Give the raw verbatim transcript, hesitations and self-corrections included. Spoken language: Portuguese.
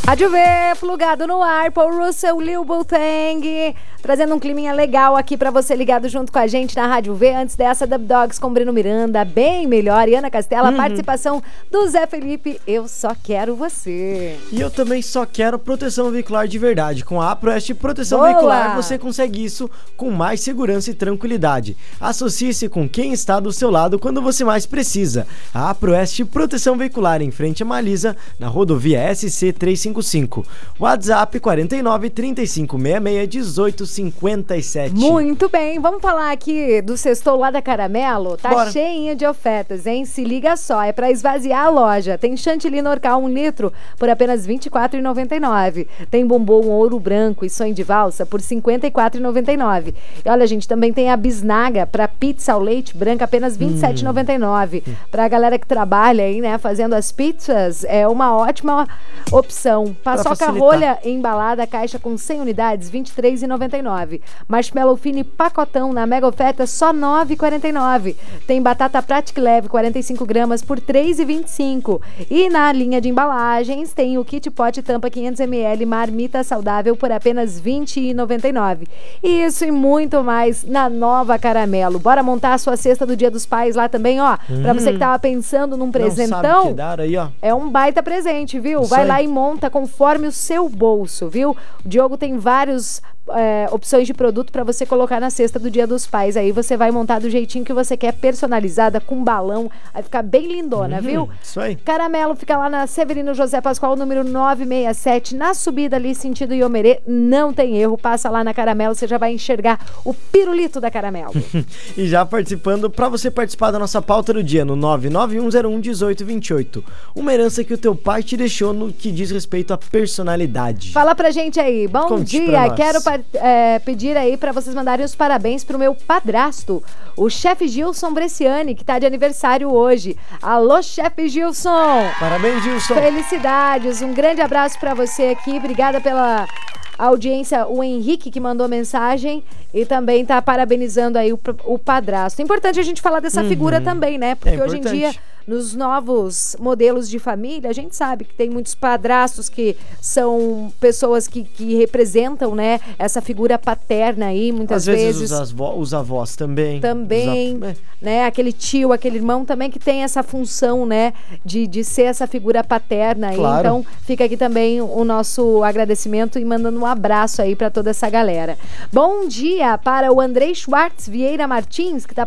Rádio V, plugado no ar, Paul Russell, Lil Boateng, trazendo um climinha legal aqui pra você ligado junto com a gente na Rádio V. Antes dessa, Dub Dogs com Breno Miranda, bem melhor, e Ana Castela, Uhum. participação do Zé Felipe, Eu Só Quero Você. E eu também só quero proteção veicular de verdade. Com a APROEST Proteção Boa! Veicular, você consegue isso com mais segurança e tranquilidade. Associe-se com quem está do seu lado quando você mais precisa. A APROEST Proteção Veicular, em frente a Malisa, na rodovia S C trezentos e cinquenta e cinco. WhatsApp quarenta e nove, trinta e cinco, sessenta e seis, dezoito, cinquenta e sete. Muito bem, vamos falar aqui do sextou lá da Caramelo. Tá Bora. cheinha de ofertas, hein? Se liga só, é pra esvaziar a loja. Tem chantilly Norcal um litro por apenas vinte e quatro reais e noventa e nove centavos. Tem bombom ouro branco e sonho de valsa por cinquenta e quatro reais e noventa e nove centavos. E olha, gente, também tem a bisnaga pra pizza ao leite branca apenas vinte e sete reais e noventa e nove centavos. Pra galera que trabalha aí, né, fazendo as pizzas, é uma ótima opção. Paçoca facilitar. rolha embalada, caixa com cem unidades, vinte e três reais e noventa e nove centavos. Marshmallow fine pacotão na mega oferta, só nove reais e quarenta e nove centavos. Tem batata prática leve, quarenta e cinco gramas, por três reais e vinte e cinco centavos. E na linha de embalagens, tem o kit pote tampa quinhentos mililitros, marmita saudável, por apenas vinte reais e noventa e nove centavos. Isso e muito mais na nova Caramelo. Bora montar a sua cesta do Dia dos Pais lá também, ó. Hum. Pra você que tava pensando num Não sabe o presentão, que dar aí, ó. é um baita presente, viu? Isso Vai aí. lá e monta conforme o seu bolso, viu? O Diogo tem vários é, opções de produto para você colocar na cesta do Dia dos Pais. Aí você vai montar do jeitinho que você quer, personalizada, com balão. Vai ficar bem lindona, Uhum, viu? isso aí. Caramelo fica lá na Severino José Pascoal, número novecentos e sessenta e sete, na subida ali, sentido Iomerê. Não tem erro, passa lá na Caramelo, você já vai enxergar o pirulito da Caramelo. E já participando, pra você participar da nossa pauta do dia no nove nove um zero um, dezoito vinte e oito. Uma herança que o teu pai te deixou no que diz respeito à personalidade. Fala pra gente aí. Bom Conte pra dia. nós. Quero pa- é, pedir aí pra vocês mandarem os parabéns pro meu padrasto, o chefe Gilson Bresciani, que tá de aniversário hoje. Alô, chefe Gilson! Parabéns, Gilson. Felicidades. Um grande abraço pra você aqui. Obrigada pela audiência. O Henrique que mandou mensagem e também tá parabenizando aí o, o padrasto. Importante a gente falar dessa Uhum. figura também, né? Porque É hoje em dia, importante. nos novos modelos de família, a gente sabe que tem muitos padrastos que são pessoas que, que representam, né, essa figura paterna aí, muitas Às vezes, vezes. os, avó- os avós também. Também, Os av- é. né, aquele tio, aquele irmão também que tem essa função, né, de, de ser essa figura paterna aí. Claro. Então, fica aqui também o nosso agradecimento e mandando um abraço aí para toda essa galera. Bom dia para o Andrei Schwartz Vieira Martins, que tá